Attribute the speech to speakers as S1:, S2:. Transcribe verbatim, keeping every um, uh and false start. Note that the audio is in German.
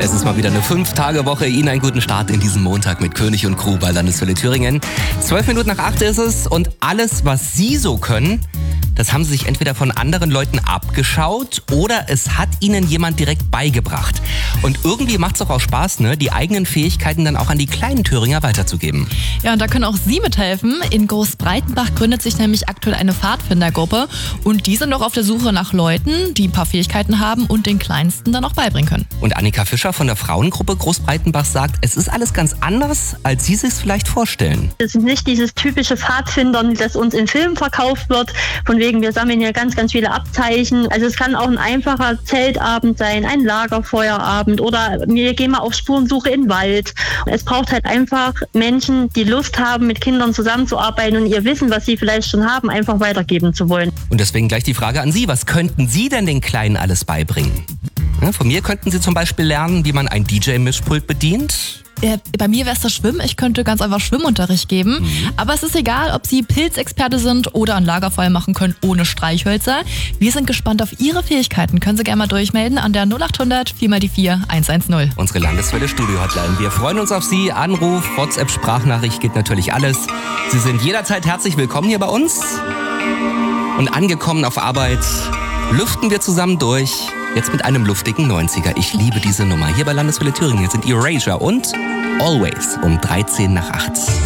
S1: Es ist mal wieder eine Fünf-Tage-Woche. Ihnen einen guten Start in diesen Montag mit König und Crew bei Landeswelle Thüringen. Zwölf Minuten nach acht ist es und alles, was Sie so können, das haben Sie sich entweder von anderen Leuten abgeschaut oder es hat Ihnen jemand direkt beigebracht. Und irgendwie macht es doch auch Spaß, ne, die eigenen Fähigkeiten dann auch an die kleinen Thüringer weiterzugeben.
S2: Ja, und da können auch Sie mithelfen. In Großbreitenbach gründet sich nämlich aktuell eine Pfadfindergruppe und die sind noch auf der Suche nach Leuten, die ein paar Fähigkeiten haben und den Kleinsten dann auch beibringen können.
S1: Und Annika Fischer von der Frauengruppe Großbreitenbach sagt, es ist alles ganz anders, als Sie sich vielleicht vorstellen.
S3: Es ist nicht dieses typische Pfadfindern, das uns in Filmen verkauft wird, von wegen wir sammeln hier ganz, ganz viele Abzeichen. Also es kann auch ein einfacher Zeltabend sein, ein Lagerfeuerabend oder wir gehen mal auf Spurensuche in den Wald. Es braucht halt einfach Menschen, die Lust haben, mit Kindern zusammenzuarbeiten und ihr Wissen, was sie vielleicht schon haben, einfach weitergeben zu wollen.
S1: Und deswegen gleich die Frage an Sie, was könnten Sie denn den Kleinen alles beibringen? Ja, von mir könnten Sie zum Beispiel lernen, wie man ein D J-Mischpult bedient.
S2: Äh, bei mir wäre es das Schwimmen. Ich könnte ganz einfach Schwimmunterricht geben. Mhm. Aber es ist egal, ob Sie Pilzexperte sind oder ein Lagerfeuer machen können ohne Streichhölzer. Wir sind gespannt auf Ihre Fähigkeiten. Können Sie gerne mal durchmelden an der null acht hundert vier mal die vier eins eins null.
S1: Unsere Landeswelle Studio-Hotline. Wir freuen uns auf Sie. Anruf, WhatsApp, Sprachnachricht geht natürlich alles. Sie sind jederzeit herzlich willkommen hier bei uns. Und angekommen auf Arbeit lüften wir zusammen durch. Jetzt mit einem luftigen neunziger. Ich liebe diese Nummer. Hier bei Landeswelle Thüringen sind Erasure und Always um dreizehn nach acht.